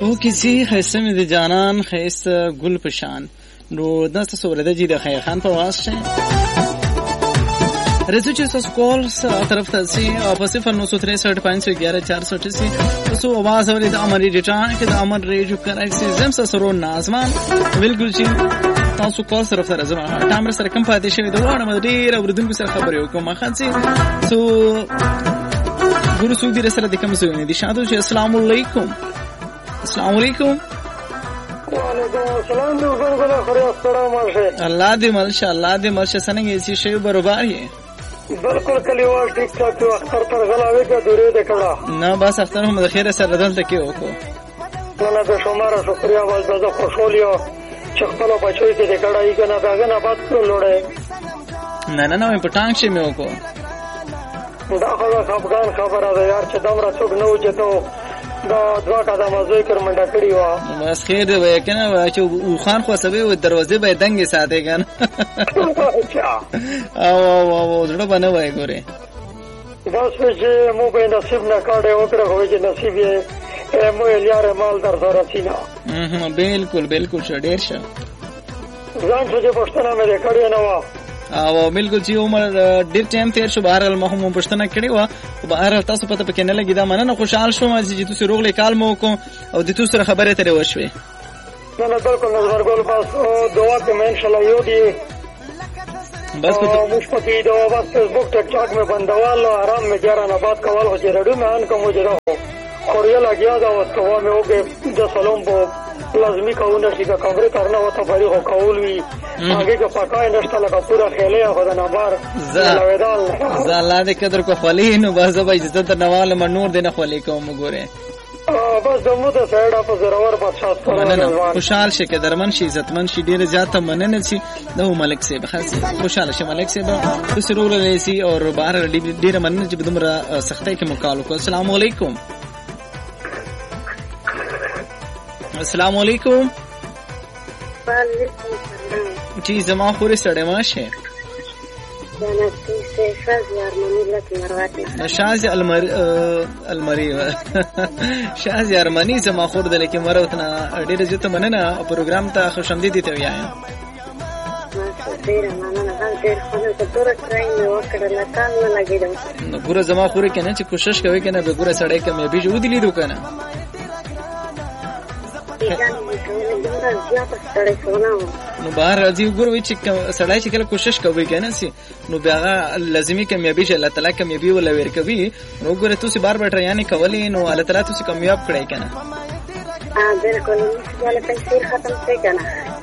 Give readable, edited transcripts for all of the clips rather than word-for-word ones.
او کسی خیسته می دی جانان خیسته گل پشان نو دست سورده جی د خیر خان په واسطه رسو چې تاسو کول طرف ته سي په 0963.511 تاسو आवाज اورئ د امر ډیټا کې د امر ریجو کړئ چې زم سره نازمان بالکل چې تاسو کول طرف ته راځم کامر سره کوم پاتې شوی د وړم ډیر اوردونکو سره خبرې وکم خاصه سو ګورو سو دې سره د کوم څه نه دي شادو چې السلام علیکم السلام علیکم وعلیکم السلام ورحمۃ اللہ الله دې ماشاء الله دې ماشاء څنګه یې شی برابر یې بالکل کلیوال ٹھیک ٹھاک تو اختر پر غلاوی کا دوره د کړه نه بس اختر هم د خیر سره دلته کې وکړو نه د شماره شکریا ولدا خوشحالیا چې خپل بچوي کې د کړه یې کنه داغه نه بات لوړې نه په ټانګ شي مې وکړو دا خبره خبره ده یار چې دمر څوک نه وځتو دا دوا قدم ازوي کر منډه کړی و بس خیر دی وای کنه چې خان خو سبه و دروازه به دنګ ساتي کنه او زړه باندې وای ګوره بس چې مو به نصیب نه کاډه وکړه خو چې نصیب یې مو یې مال در سره سینا بالکل ډیر شه ځان چې پښتنه مې کړی نه و او بالکل چې عمر ډیر ټایم تیر شو بهر المهم پښتنه کړی و بهر تاسو پته پکې نه لګی دا مننه خوشحال شوم چې تاسو روغلی کال مو کو او د تاسو سره خبره ترې وشوي نه بالکل نظر ګل بس دعا کې ان شاء الله یو دی بس مش پکې دا بس فیسبوک ټک ټاک میں بندوال آرام میں جارا نبات کول ہو چې رډو مان کوم جوړو خوریا لګیا دا واستوا مې وګه د سلام په لازمی کاونه چې کا کمرې ترنه وته فریق کول وی هغه کا پکای نشته لکه پورا خېلې خو د نبار زلویدال زلا دې قدر کو خلی نو بس به عزت ته نوال منور دې نه خلی کوم ګوره بس دمو ته سایډ اپ زراور پاتشات مننه خوشحال شي کې درمن شي عزتمن شي ډیر زیاته مننه شي نو ملک سے خاص خوشحال شي ملک سے به سرور لسی او بهر ډیر مننه چې بدمره سختۍ کې مقالو کو السلام علیکم السلام علیکم وعلیکم السلام جی زما خوري سړی ماشه شازي المری شازي ارمني زما خور د لیکي مروتنا ډېر زته مننه پروګرام ته خوشامدید ته ویایم نو ګوره زما خوري کنه چې کوشش کوي کنه به ګوره سړی کمه به جو دي لیدو کنه نو بهر راځي ګوروي چې سړی چې کله کوشش کوي کنه سي نو بیا لازمي کامیابی چې الله تعالی کامیابی ولا ور کوي نو ګوره تاسو بار بار یعنی کولې نو الله تعالی تاسو کامیاب کړئ کنه بالکل مشکل تفسیر ختم شي کنه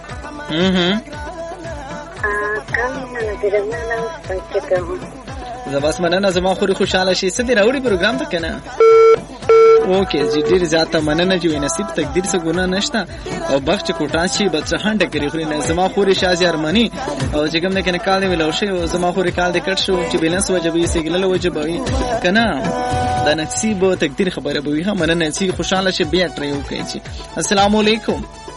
کم نه لګیدل نه اوس بس مننه زما خوري خوشاله شي څه دی راوړي پروګرام ته کنه اوکے جی ډیر زیاته مننه چې نصیب تقدیر څخه ګناه نشته او بخت کوټان شي بچهان ټکرې خوري نه زما خوري شازي ارمني او چې کوم نه کنه کال دی ولوشه زما خوري کال دی کټ شو چې بیلانس وجبي سیګل وجبي کنه دا نصیب او تقدیر خبره به وي مننه چې خوشاله شي بیا ټریو کوي السلام علیکم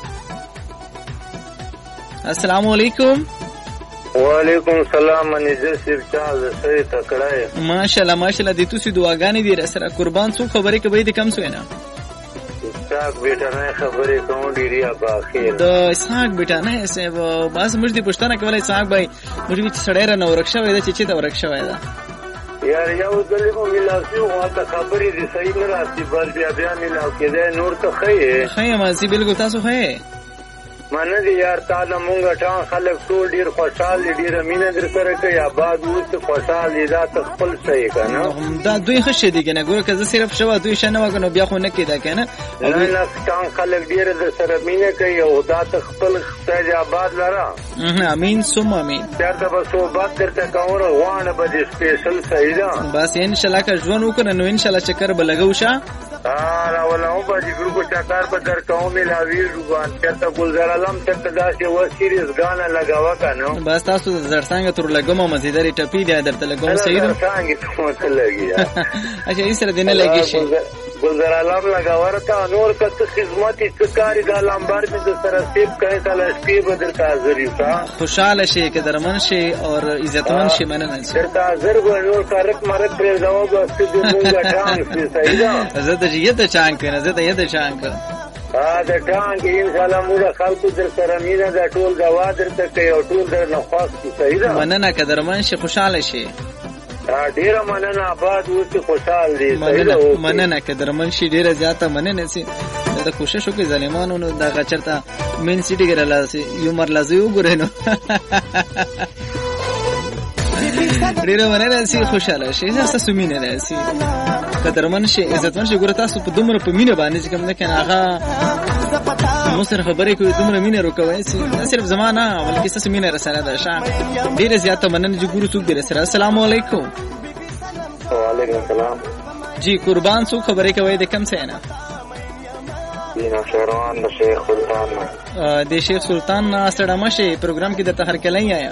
السلام علیکم وعلیکم السلام منیزه سیب چاز سړی تکړه ماشاءالله د تاسو دعاګانې دي سره قربان څو خبرې کوي د کم سوینه اسحاق بیٹا نه خبرې کوم ډیری ابا خیر د اسحاق بیٹا نه سه بس موږ دې پښتنه کولای اسحاق بھائی موږ وی سړی را نو ورکښه وای دا چې ته ورکښه وای دا یار یو ځلې مو ملاسي او تا خبرې دي صحیح نه راځي بل بیا ملاو کېده نور ته خې ما سي بالکل تاسو خې منه دي یار تعالی مونږه ټان خلک ټول ډیر خوشاله ډیر مینه در سره کوي آباد اوس خوشاله دي دا خپل صحیح کنه دا دوی خشه دي کنه ګوره که زه صرف شوا دوی شنه وکنه بیا خو نه کیدا کنه نه ټان خلک ډیر در سره مینه کوي او دا خپل خدای آباد لره امين ثم امين چرته به صحبت درته کوم غواړم به سپیشل صحیح ده بس ان شاء الله که ژوند وکړو نو ان شاء الله چکر به لګو شه راولم به د ګروپ چکر په در کوم ملاوي روان چرته ګلزار علم ته داسې و سیریز غانا لگاوا کنه بس تاسو زرڅنګ تر لګوم مزیداری ټپی دی درته لګوم صحیح ده څنګه ته لګي اچھا یې سره دینه لګی شي ګلزار علم لگاوا ورته نور کته خدمت استکاری د لامبار می د سره سیب کړه تعالی سپی بدر کا حاضر یو خوشاله شي کې درمن شي او عزتمن شي مننه شي درته حاضر به نور کارک مرک پر داو بس دې مونږه ټان صحیح ده زه ته یته چانک نه زه ته یته چانک دا ټانګ ان شاء الله موږ خلکو در سره مینه دا ټول دوا درته کوي او ټول در نه خاص صحیح ده. مننه قدرمن شي، خوشاله شي. ډیره مننه، آباد اوسې، خوشحال دي. مننه قدرمن شي، ډیره زیاته مننه سي. دا کوشش وکړي ظالمانو نو دا چرته مین سیټي کې راځي یو مرلازي وګورئ نو ډیره مننه سي، خوشاله شي. زه سمینه راسي قدرمن شي، عزتمن شي. ګوره تاسو په دومره په مینه باندې چې کوم نه کنه هغه مو سره خبرې کوي، دومره مینه وکوي سي، نه صرف زمانہ بلکې تاسو مینه رساله ده. شاه ډیره زیاته مننه چې ګورو څوک دې سره. السلام علیکم. وعلیکم السلام. جی قربان څوک خبرې کوي د کم څه نه؟ دینا شهروان د شیخ سلطان نه. د شیخ سلطان سره مشه پروګرام کې د تهر کلای آیا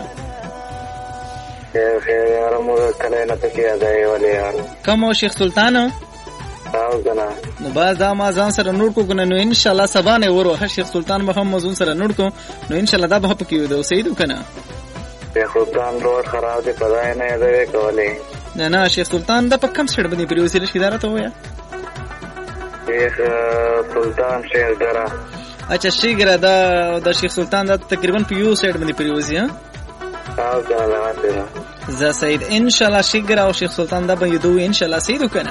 خیر یار مو کله نه پکې ادای ولې یار کوم شیخ سلطان او کنه نو باز دا ما ځان سره نور کو کنه نو ان شاء الله سبا نه ورو شیخ سلطان محمد زون سره نور کو نو ان شاء الله دا به پکې ودو سید کنه. شیخ سلطان روډ خراب دی پدای نه ادای کولې نه شیخ سلطان دا په کم سړ باندې پریوسی لږ اداره ته ویا شیخ سلطان شیخ ګرا. اچھا شیخ ګرا دا شیخ سلطان دا تقریبا په یو سایډ باندې پریوسی ها او کنه زه سید ان شاء الله شیخ ګرا او شیخ سلطان دا به یدو ان شاء الله سید کنه.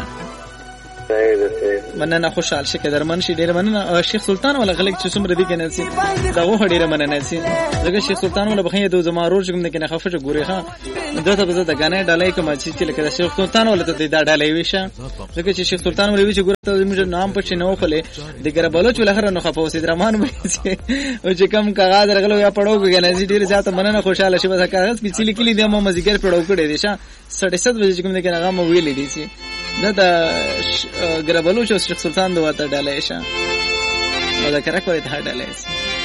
مننه، خوشحال شي قدرمن شي، ډیره مننه. شیخ سلطان ولا غلک چې څومره دي کنه سي دا وه ډیره مننه سي. دغه شیخ سلطان ولا بخې د زما روز کوم نه خفه ګوري ها دته به د غانې ډالۍ کوم چې لکه شیخ سلطان ولا ته دا ډالۍ ویشه دغه چې شیخ سلطان ولا وی چې ګورته موږ نام پښې نه وخلې دغه بلوچ ولهره نه خفه وسید رحمان وي او چې کم کاغذ رغلو یا پړو کنه سي ډیره زیاته مننه، خوشاله شي. بس کاغذ کې چې لیکلي دي مو مزګر پړو کړي دي شه 7:30 بجې کوم نه کنه هغه مو ویلې دي سي دا ګربلوچ او شیخ سلطان دوه ته ډالۍ شه او دا کرا کوي ته ډالۍ